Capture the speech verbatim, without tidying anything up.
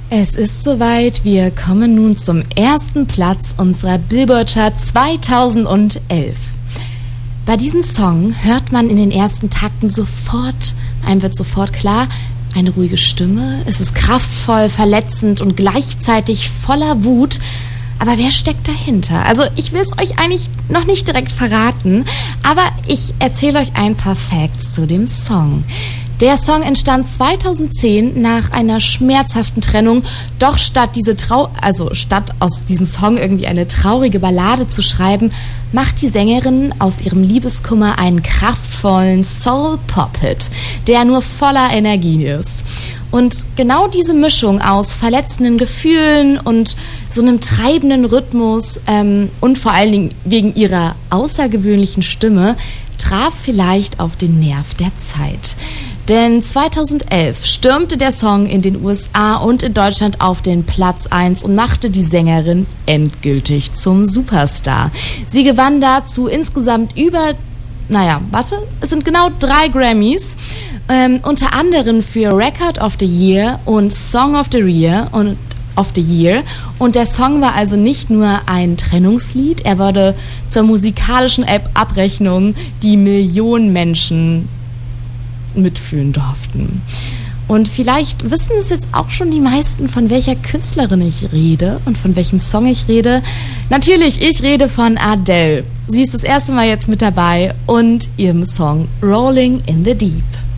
Es ist soweit, wir kommen nun zum ersten Platz unserer Billboard-Chart zweitausendelf. Bei diesem Song hört man in den ersten Takten sofort, einem wird sofort klar, eine ruhige Stimme, es ist kraftvoll, verletzend und gleichzeitig voller Wut. Aber wer steckt dahinter? Also ich will es euch eigentlich noch nicht direkt verraten, aber ich erzähle euch ein paar Facts zu dem Song. Der Song entstand zweitausendzehn nach einer schmerzhaften Trennung, doch statt diese Trau- also statt aus diesem Song irgendwie eine traurige Ballade zu schreiben, macht die Sängerin aus ihrem Liebeskummer einen kraftvollen Soul-Pop-Hit, der nur voller Energie ist. Und genau diese Mischung aus verletzenden Gefühlen und so einem treibenden Rhythmus ähm, und vor allen Dingen wegen ihrer außergewöhnlichen Stimme traf vielleicht auf den Nerv der Zeit. Denn zweitausendelf stürmte der Song in den U S A und in Deutschland auf den Platz eins und machte die Sängerin endgültig zum Superstar. Sie gewann dazu insgesamt über, naja, warte, es sind genau drei Grammys, ähm, unter anderem für Record of the Year und Song of the Year und of the Year. Und der Song war also nicht nur ein Trennungslied, er wurde zur musikalischen Abrechnung, die Millionen Menschen mitfühlen durften. Und vielleicht wissen es jetzt auch schon die meisten, von welcher Künstlerin ich rede und von welchem Song ich rede. Natürlich, ich rede von Adele. Sie ist das erste Mal jetzt mit dabei und ihrem Song Rolling in the Deep.